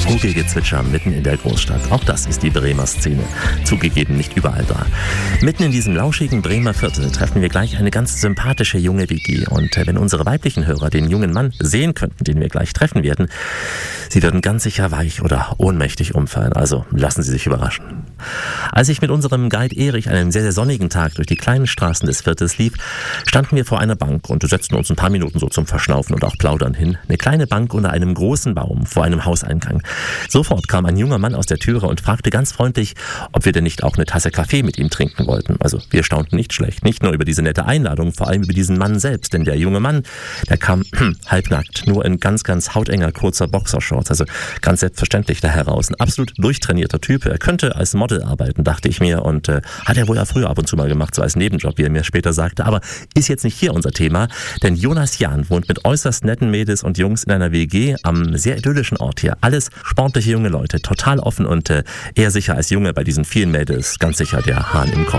Vogelgezwitscher mitten in der Großstadt. Auch das ist die Bremer Szene. Zugegeben nicht überall da. Mitten in diesem lauschigen Bremer Viertel treffen wir gleich eine ganz sympathische junge WG. Und wenn unsere weiblichen Hörer den jungen Mann sehen könnten, den wir gleich treffen werden, sie würden ganz sicher weich oder ohnmächtig umfallen. Also lassen Sie sich überraschen. Als ich mit unserem Guide Erich einen sehr, sehr sonnigen Tag durch die kleinen Straßen des Viertels lief, standen wir vor einer Bank und setzten uns ein paar Minuten so zum Verschnaufen und auch Plaudern hin. Eine kleine Bank unter einem großen Baum vor einem Hauseingang. Sofort kam ein junger Mann aus der Türe und fragte ganz freundlich, ob wir denn nicht auch eine Tasse Kaffee mit ihm trinken wollten. Also wir staunten nicht schlecht, nicht nur über diese nette Einladung, vor allem über diesen Mann selbst. Denn der junge Mann, der kam halbnackt, nur in ganz, ganz hautenger, kurzer Boxershorts. Also ganz selbstverständlich da heraus. Ein absolut durchtrainierter Typ. Er könnte als Model arbeiten, dachte ich mir. Und hat er wohl ja früher ab und zu mal gemacht, so als Nebenjob, wie er mir später sagte. Aber ist jetzt nicht hier unser Thema. Denn Jonas Jahn wohnt mit äußerst netten Mädels und Jungs in einer WG am sehr idyllischen Ort hier. Alles sportliche junge Leute, total offen und eher sicher als Junge bei diesen vielen Mädels. Ganz sicher der Hahn im Korb.